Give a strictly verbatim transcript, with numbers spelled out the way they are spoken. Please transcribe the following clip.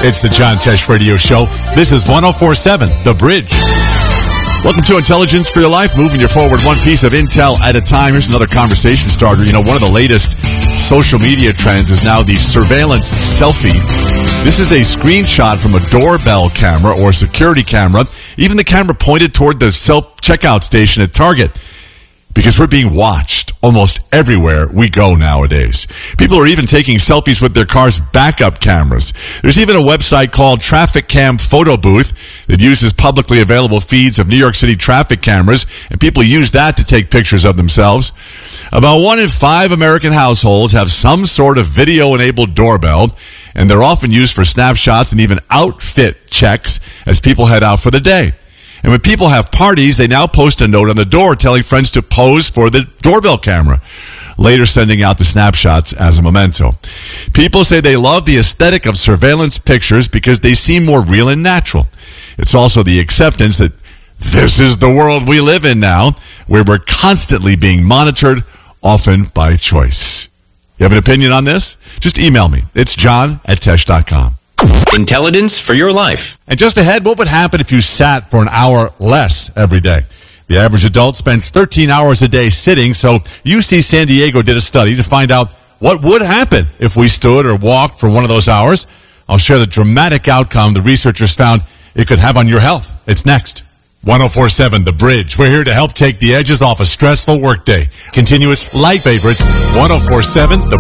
It's the John Tesh Radio Show. This is one oh four point seven, The Bridge. Welcome to Intelligence for Your Life, moving you forward one piece of intel at a time. Here's another conversation starter. You know, one of the latest social media trends is now the surveillance selfie. This is a screenshot from a doorbell camera or security camera, even the camera pointed toward the self-checkout station at Target. Because we're being watched almost everywhere we go nowadays. People are even taking selfies with their car's backup cameras. There's even a website called Traffic Cam Photo Booth that uses publicly available feeds of New York City traffic cameras, and people use that to take pictures of themselves. About one in five American households have some sort of video-enabled doorbell, and they're often used for snapshots and even outfit checks as people head out for the day. And when people have parties, they now post a note on the door telling friends to pose for the doorbell camera, later sending out the snapshots as a memento. People say they love the aesthetic of surveillance pictures because they seem more real and natural. It's also the acceptance that this is the world we live in now, where we're constantly being monitored, often by choice. You have an opinion on this? Just email me. It's john at tesh dot com. Intelligence for your life. And just ahead, what would happen if you sat for an hour less every day? The average adult spends thirteen hours a day sitting, so U C San Diego did a study to find out what would happen if we stood or walked for one of those hours. I'll share the dramatic outcome the researchers found it could have on your health. It's next. one oh four point seven The Bridge. We're here to help take the edges off a stressful workday. Continuous light favorites. one oh four point seven The